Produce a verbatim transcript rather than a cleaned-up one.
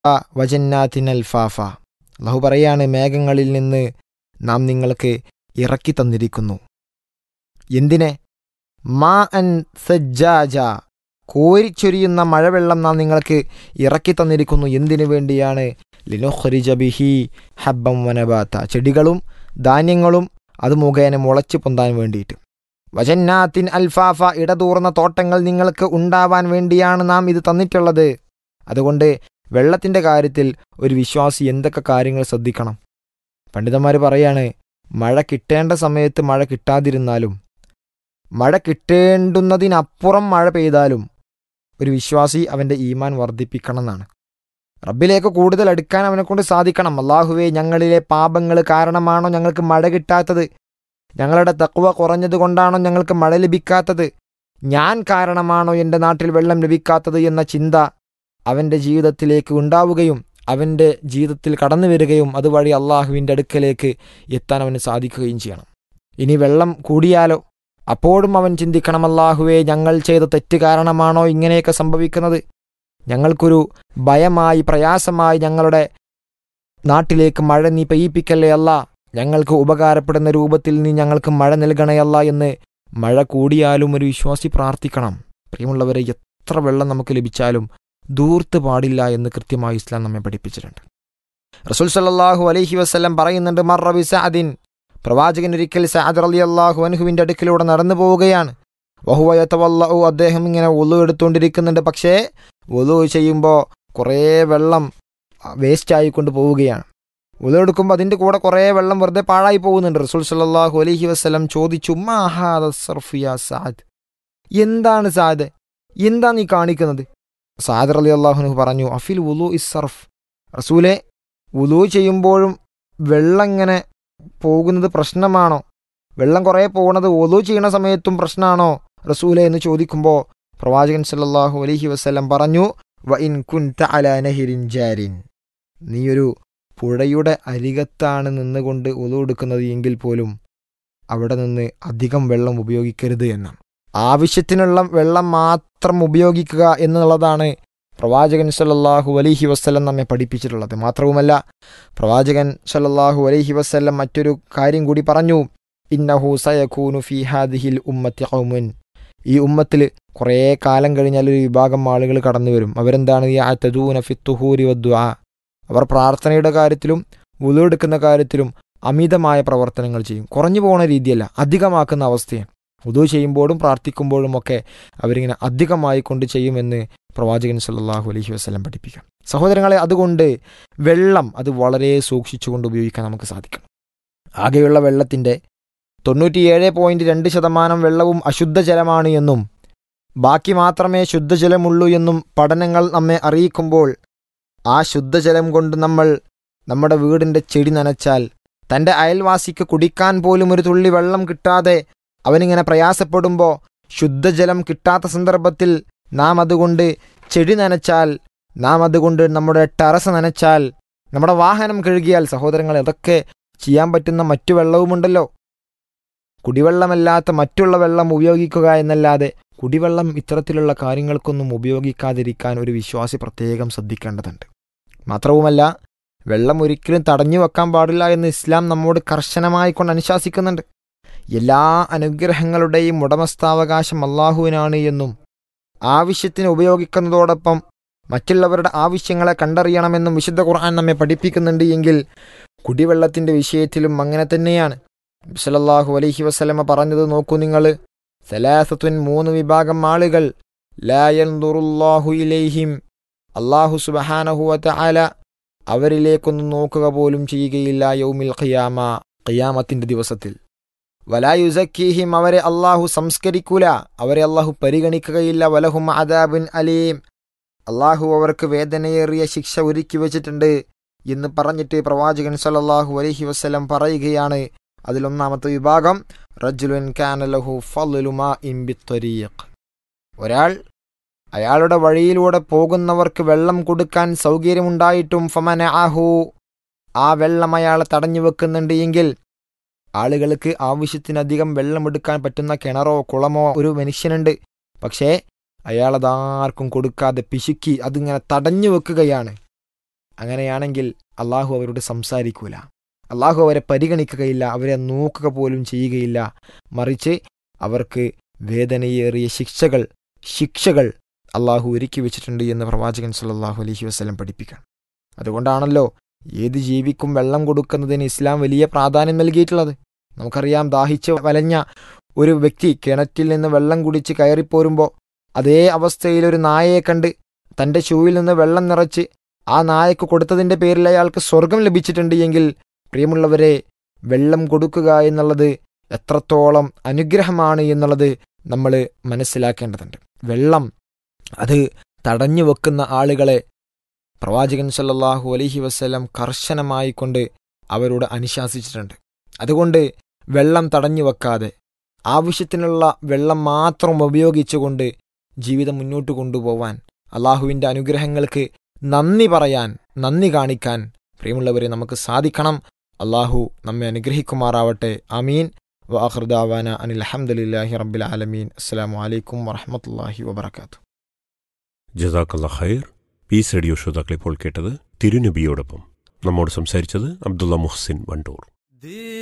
വജന്നാത്തിൻ അൽഫാഫ. അല്ലാഹു പറയാണ്, മേഘങ്ങളിൽ നിന്ന് നാം നിങ്ങൾക്ക് ഇറക്കി തന്നിരിക്കുന്നു. എന്തിനെ? മാ അൻ സജ്ജാജ, കോരിച്ചൊരിയുന്ന മഴവെള്ളം നാം നിങ്ങൾക്ക് ഇറക്കി തന്നിരിക്കുന്നു. എന്തിനു വേണ്ടിയാണ്? ലിനുഖ്രിജ ബിഹി ഹബ്ബൻ വനബാത, ചെടികളും ധാന്യങ്ങളും അത് മുഖേന മുളച്ചു പൊന്താൻ വേണ്ടിയിട്ട്. വജന്നാത്തിൻ അൽഫാഫ, ഇടതൂർന്ന തോട്ടങ്ങൾ നിങ്ങൾക്ക് ഉണ്ടാവാൻ വേണ്ടിയാണ് നാം ഇത് തന്നിട്ടുള്ളത്. അതുകൊണ്ട് വെള്ളത്തിൻ്റെ കാര്യത്തിൽ ഒരു വിശ്വാസി എന്തൊക്കെ കാര്യങ്ങൾ ശ്രദ്ധിക്കണം? പണ്ഡിതന്മാർ പറയാണ്, മഴ കിട്ടേണ്ട സമയത്ത് മഴ കിട്ടാതിരുന്നാലും, മഴ കിട്ടേണ്ടുന്നതിനപ്പുറം മഴ പെയ്താലും ഒരു വിശ്വാസി അവൻ്റെ ഈമാൻ വർദ്ധിപ്പിക്കണം എന്നാണ്. റബ്ബിലേക്ക് കൂടുതൽ അടുക്കാൻ അവനെക്കൊണ്ട് സാധിക്കണം. അല്ലാഹുവേ, ഞങ്ങളിലെ പാപങ്ങൾ കാരണമാണോ ഞങ്ങൾക്ക് മഴ കിട്ടാത്തത്? ഞങ്ങളുടെ തഖ്വ കുറഞ്ഞത് കൊണ്ടാണോ ഞങ്ങൾക്ക് മഴ ലഭിക്കാത്തത്? ഞാൻ കാരണമാണോ എൻ്റെ നാട്ടിൽ വെള്ളം ലഭിക്കാത്തത് എന്ന ചിന്ത അവൻ്റെ ജീവിതത്തിലേക്ക് ഉണ്ടാവുകയും അവൻ്റെ ജീവിതത്തിൽ കടന്നു വരികയും അതുവഴി അള്ളാഹുവിൻ്റെ അടുക്കലേക്ക് എത്താൻ അവന് സാധിക്കുകയും ചെയ്യണം. ഇനി വെള്ളം കൂടിയാലോ? അപ്പോഴും അവൻ ചിന്തിക്കണം, അല്ലാഹുവേ, ഞങ്ങൾ ചെയ്ത തെറ്റ് കാരണമാണോ ഇങ്ങനെയൊക്കെ സംഭവിക്കുന്നത്? ഞങ്ങൾക്കൊരു ഭയമായി പ്രയാസമായി ഞങ്ങളുടെ നാട്ടിലേക്ക് മഴ നീ പെയ്യിപ്പിക്കല്ലേ അല്ല, ഞങ്ങൾക്ക് ഉപകാരപ്പെടുന്ന രൂപത്തിൽ നീ ഞങ്ങൾക്ക് മഴ നൽകണയല്ല എന്ന് മഴ കൂടിയാലും ഒരു വിശ്വാസി പ്രാർത്ഥിക്കണം. പ്രിയമുള്ളവരെ, എത്ര വെള്ളം നമുക്ക് ലഭിച്ചാലും ദൂർത്ത് പാടില്ല എന്ന് കൃത്യമായി ഇസ്ലാം നമ്മെ പഠിപ്പിച്ചിട്ടുണ്ട്. റസൂൽ സല്ലല്ലാഹു അലൈഹി വസല്ലം പറയുന്നുണ്ട്, മർറ ബി സഅദിൻ, പ്രവാചകൻ ഒരിക്കൽ സഅദ് റളിയല്ലാഹു അൻഹുവിൻ്റെ അടുക്കിലൂടെ നടന്നു പോവുകയാണ്. വഹുവ യതവല്ലഉ, അദ്ദേഹം ഇങ്ങനെ വുളു എടുത്തുകൊണ്ടിരിക്കുന്നുണ്ട്. പക്ഷേ വുളു ചെയ്യുമ്പോൾ കുറേ വെള്ളം വേസ്റ്റ് ആയിക്കൊണ്ട് പോവുകയാണ്. വുളു എടുക്കുമ്പോൾ അതിൻ്റെ കൂടെ കുറേ വെള്ളം വെറുതെ പാഴായി പോകുന്നുണ്ട്. റസൂൽ സല്ലല്ലാഹു അലൈഹി വസല്ലം ചോദിച്ചു, മാ ഹാദ സർഫു യാ സഅദ്, എന്താണ് സഅദ്, എന്താ നീ കാണിക്കുന്നത്? സഅദ് റളിയല്ലാഹു അൻഹു പറഞ്ഞു, അഫിൽ വുളു ഇസ് സർഫ്, റസൂലെ, വുളു ചെയ്യുമ്പോഴും വെള്ളം ഇങ്ങനെ പോകുന്നത് പ്രശ്നമാണോ? വെള്ളം കുറേ പോകുന്നത് വുളു ചെയ്യുന്ന സമയത്തും പ്രശ്നമാണോ റസൂലെ എന്ന് ചോദിക്കുമ്പോൾ പ്രവാചകൻ സല്ലല്ലാഹു അലൈഹി വസല്ലം പറഞ്ഞു, വ ഇൻ കുൻത അലാ നഹരിൻ ജാരിൻ, നീയൊരു പുഴയുടെ അരികത്താണ് നിന്നുകൊണ്ട് വുളു എടുക്കുന്നത് എങ്കിൽ പോലും അവിടെ നിന്ന് അധികം വെള്ളം ഉപയോഗിക്കരുത് എന്നാണ്. ആവശ്യത്തിനുള്ള വെള്ളം മാത്രം ഉപയോഗിക്കുക എന്നുള്ളതാണ് പ്രവാചകൻ സല്ലല്ലാഹു അലൈഹി വസല്ലം നമ്മെ പഠിപ്പിച്ചിട്ടുള്ളത്. മാത്രവുമല്ല, പ്രവാചകൻ സല്ലല്ലാഹു അലൈഹി വസല്ലം മറ്റൊരു കാര്യം കൂടി പറഞ്ഞു, ഇന്നഹു സയകൂനു ഫീ ഹാദിഹിൽ ഉമ്മത്തി ഖൗമുൻ, ഈ ഉമ്മത്തിൽ കുറേ കാലം കഴിഞ്ഞാൽ ഒരു വിഭാഗം ആളുകൾ കടന്നു വരും. അവരെന്താണ്? യഅതദൂന ഫിത്തുഹൂരി വദ്ദുആ, അവർ പ്രാർത്ഥനയുടെ കാര്യത്തിലും വുളു എടുക്കുന്ന കാര്യത്തിലും അമിതമായ പ്രവർത്തനങ്ങൾ ചെയ്യും. കുറഞ്ഞു പോകുന്ന രീതിയല്ല, അധികമാക്കുന്ന അവസ്ഥയാണ്. വുളു ചെയ്യുമ്പോഴും പ്രാർത്ഥിക്കുമ്പോഴും ഒക്കെ അവരിങ്ങനെ അധികമായി കൊണ്ട് ചെയ്യുമെന്ന് പ്രവാചകൻ സല്ലല്ലാഹു അലൈഹി വസല്ലം പഠിപ്പിക്കാം. സഹോദരങ്ങളെ, അതുകൊണ്ട് വെള്ളം അത് വളരെ സൂക്ഷിച്ചുകൊണ്ട് ഉപയോഗിക്കാൻ നമുക്ക് സാധിക്കണം. ആകെയുള്ള വെള്ളത്തിൻ്റെ തൊണ്ണൂറ്റിയേഴ് പോയിൻറ്റ് രണ്ട് ശതമാനം വെള്ളവും അശുദ്ധജലമാണ് എന്നും ബാക്കി മാത്രമേ ശുദ്ധജലമുള്ളൂ എന്നും പഠനങ്ങൾ നമ്മെ അറിയിക്കുമ്പോൾ, ആ ശുദ്ധജലം കൊണ്ട് നമ്മൾ നമ്മുടെ വീടിൻ്റെ ചെടി നനച്ചാൽ, തൻ്റെ അയൽവാസിക്ക് കുടിക്കാൻ പോലും ഒരു തുള്ളി വെള്ളം കിട്ടാതെ അവനിങ്ങനെ പ്രയാസപ്പെടുമ്പോൾ, ശുദ്ധജലം കിട്ടാത്ത സന്ദർഭത്തിൽ നാം അതുകൊണ്ട് ചെടി നനച്ചാൽ, നാം അതുകൊണ്ട് നമ്മുടെ ടെറസ് നനച്ചാൽ, നമ്മുടെ വാഹനം കഴുകിയാൽ, സഹോദരങ്ങളെ, അതൊക്കെ ചെയ്യാൻ പറ്റുന്ന മറ്റു വെള്ളവുമുണ്ടല്ലോ. കുടിവെള്ളമല്ലാത്ത മറ്റുള്ള വെള്ളം ഉപയോഗിക്കുക എന്നല്ലാതെ കുടിവെള്ളം ഇത്തരത്തിലുള്ള കാര്യങ്ങൾക്കൊന്നും ഉപയോഗിക്കാതിരിക്കാൻ ഒരു വിശ്വാസി പ്രത്യേകം ശ്രദ്ധിക്കേണ്ടതുണ്ട്. മാത്രവുമല്ല, വെള്ളം ഒരിക്കലും തടഞ്ഞു വെക്കാൻ പാടില്ല എന്ന് ഇസ്ലാം നമ്മോട് കർശനമായി കൊണ്ട് അനുശാസിക്കുന്നുണ്ട്. എല്ലാ അനുഗ്രഹങ്ങളുടെയും ഉടമസ്ഥാവകാശം അല്ലാഹുവിനാണ് എന്നും ആവശ്യത്തിന് ഉപയോഗിക്കുന്നതോടൊപ്പം മറ്റുള്ളവരുടെ ആവശ്യങ്ങളെ കണ്ടറിയണമെന്നും വിശുദ്ധ ഖുർആൻ നമ്മെ പഠിപ്പിക്കുന്നുണ്ട്. എങ്കിൽ കുടിവെള്ളത്തിൻ്റെ വിഷയത്തിലും അങ്ങനെ തന്നെയാണ്. സല്ലല്ലാഹു അലൈഹി വസല്ലമ പറഞ്ഞത് നോക്കൂ നിങ്ങൾ, സലാസത്തുൻ, മൂന്ന് വിഭാഗം ആളുകൾ, ലാ യൻദുറുല്ലാഹു ഇലൈഹിം, അല്ലാഹു സുബ്ഹാനഹു വ തആല അവരിലേക്കൊന്നും നോക്കുക പോലും ചെയ്യുകയില്ല, യൗമിൽ ഖിയാമ, ഖിയാമത്തിൻ്റെ ദിവസത്തിൽ. വലാ യുസക്കീഹിം, അവരെ അല്ലാഹു സംസ്കരിക്കൂല, അവരെ അല്ലാഹു പരിഗണിക്കുകയില്ല. വലഹും അദാബുൻ അലീം, അല്ലാഹു അവർക്ക് വേദനയേറിയ ശിക്ഷ ഒരുക്കി വെച്ചിട്ടുണ്ട് എന്ന് പറഞ്ഞിട്ട് പ്രവാചകൻ സല്ലല്ലാഹു അലൈഹി വസല്ലം പറയുകയാണ്. അതിലൊന്നാമത്തെ വിഭാഗം, റജുലുൻ കാന ലഹു ഫളലു മാഇൻ ബിത്വരീഖ്, ഒരാൾ അയാളുടെ വഴിയിലൂടെ പോകുന്നവർക്ക് വെള്ളം കൊടുക്കാൻ സൗകര്യമുണ്ടായിട്ടും ഫമനഅഹു, ആ വെള്ളം അയാളെ തടഞ്ഞു വെക്കുന്നുണ്ട് എങ്കിൽ, ആളുകൾക്ക് ആവശ്യത്തിനധികം വെള്ളമെടുക്കാൻ പറ്റുന്ന കിണറോ കുളമോ ഒരു മനുഷ്യനുണ്ട്, പക്ഷേ അയാളതാർക്കും കൊടുക്കാതെ പിശുക്കി അതിങ്ങനെ തടഞ്ഞു വെക്കുകയാണ്. അങ്ങനെയാണെങ്കിൽ അള്ളാഹു അവരോട് സംസാരിക്കൂല, അള്ളാഹു അവരെ പരിഗണിക്കുകയില്ല, അവരെ നോക്കുക പോലും ചെയ്യുകയില്ല. മറിച്ച് അവർക്ക് വേദനയേറിയ ശിക്ഷകൾ ശിക്ഷകൾ അള്ളാഹു ഒരുക്കി വെച്ചിട്ടുണ്ട് എന്ന് പ്രവാചകൻ സല്ലല്ലാഹു അലൈഹി വസല്ലം പഠിപ്പിക്കണം. അതുകൊണ്ടാണല്ലോ ഏത് ജീവിക്കും വെള്ളം കൊടുക്കുന്നതിന് ഇസ്ലാം വലിയ പ്രാധാന്യം നൽകിയിട്ടുള്ളത്. നമുക്കറിയാം, ദാഹിച്ച് വലഞ്ഞ ഒരു വ്യക്തി കിണറ്റിൽ നിന്ന് വെള്ളം കുടിച്ച് കയറിപ്പോരുമ്പോൾ അതേ അവസ്ഥയിൽ ഒരു നായയെ കണ്ട് തൻ്റെ ഷൂവിൽ നിന്ന് വെള്ളം നിറച്ച് ആ നായക്ക് കൊടുത്തതിൻ്റെ പേരിൽ അയാൾക്ക് സ്വർഗം ലഭിച്ചിട്ടുണ്ട് എങ്കിൽ, പ്രിയമുള്ളവരെ, വെള്ളം കൊടുക്കുക എന്നുള്ളത് എത്രത്തോളം അനുഗ്രഹമാണ് എന്നുള്ളത് നമ്മൾ മനസ്സിലാക്കേണ്ടതുണ്ട്. വെള്ളം അത് തടഞ്ഞു വെക്കുന്ന ആളുകളെ പ്രവാചകൻ സല്ലല്ലാഹു അലൈഹി വസല്ലം കർശനമായി കൊണ്ട് അവരോട് അനുശാസിച്ചിട്ടുണ്ട്. അതുകൊണ്ട് വെള്ളം തടഞ്ഞു വെക്കാതെ ആവശ്യത്തിനുള്ള വെള്ളം മാത്രം ഉപയോഗിച്ചുകൊണ്ട് ജീവിതം മുന്നോട്ട് കൊണ്ടുപോവാൻ, അള്ളാഹുവിൻ്റെ അനുഗ്രഹങ്ങൾക്ക് നന്ദി പറയാൻ, നന്ദി കാണിക്കാൻ പ്രിയമുള്ളവരെ നമുക്ക് സാധിക്കണം. അള്ളാഹു നമ്മെ അനുഗ്രഹിക്കുമാറാവട്ടെ. ആമീൻ. വആഖിറു ദഅവാന അനിൽ ഹംദുലില്ലാഹി റബ്ബിൽ ആലമീൻ. അസ്സലാമു അലൈക്കും വറഹ്മത്തുള്ളാഹി വബറകാതുഹു. ജസാക്കല്ലാഹ് ഖൈർ. പീസ് റേഡിയോ ശ്രോതാക്കൾ ഇപ്പോൾ കേട്ടത് തിരുനബിയോടൊപ്പം. നമ്മോട് സംസാരിച്ചത് അബ്ദുള്ള മുഹ്സിൻ വണ്ടൂർ.